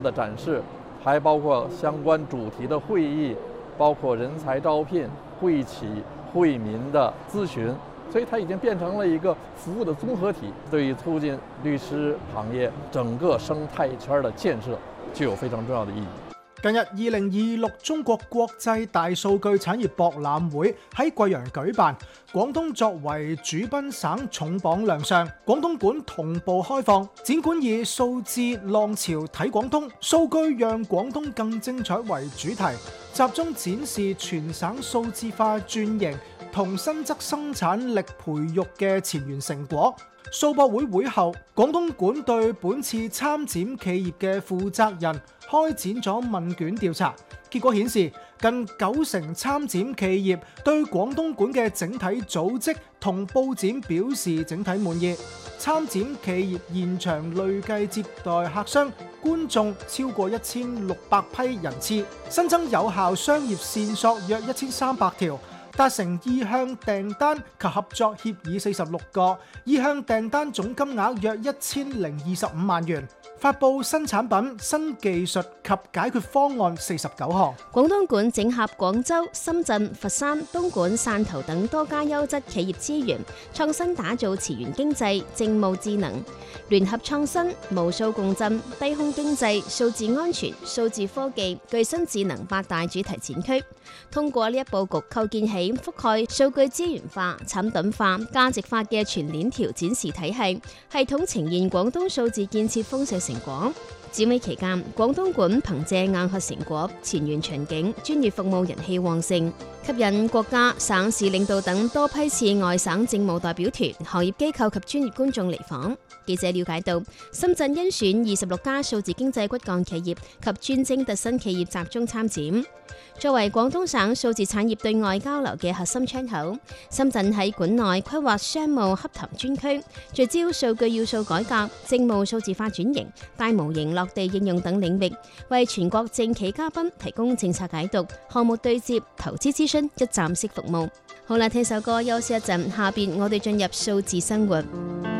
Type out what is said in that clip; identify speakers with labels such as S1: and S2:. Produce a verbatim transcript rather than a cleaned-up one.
S1: 的展示，還包括相關主題的會議，包括人才招聘、會企、惠民的諮詢，所以它已經變成了一個服務的綜合體，對於促進律師行業整個生態圈的建設具有非常重要的意義。
S2: 近日，二零二六中國國際大數據產業博覽會喺貴陽舉辦，廣東作為主賓省重磅亮相，廣東館同步開放。展館以數字浪潮睇廣東，數據讓廣東更精彩為主題，集中展示全省數字化轉型同新質生產力培育嘅前沿成果。數博會會後，廣東館對本次參展企業嘅負責人開展咗問卷調查，結果顯示近九成參展企業對廣東館嘅整體組織同佈展表示整體滿意。參展企業現場累計接待客商、觀眾超過一千六百批人次，新增有效商業線索約一千三百條。達成意向訂單及合作協議四十六個，意向訂單總金額約一千零二十五萬元。發布新產品、新技術及解決方案四十九項。
S3: 廣東館整合廣州、深圳、佛山、東莞、汕頭等多家優質企業資源，創新打造詞源經濟、政務智能、聯合創新、無數共振、低空經濟、數字安全、數字科技、具新智能八大主題展區。通過呢一佈局，構建起覆蓋數據資源化、產品化、價值化嘅全鏈條展示體系，系統呈現廣東數字建設豐碩成果。展會期間，廣東館憑借硬核成果、前沿場景、專業服務人氣旺盛，吸引國家、省市領導等多批次外省政務代表團、行業機構及專業觀眾嚟訪。記者了解到，深圳甄選二十六家數字經濟骨幹企業及專精特新企業集中參展。作為廣東省數字產業對外交流嘅核心窗口，深圳喺館內規劃商務洽談專區，聚焦數據要素改革、政務數字化轉型、大模型落地應用等領域，為全國政企嘉賓提供政策解讀、項目對接、投資諮詢一站式服務。好啦，聽首歌休息一陣，下邊我哋進入數字生活。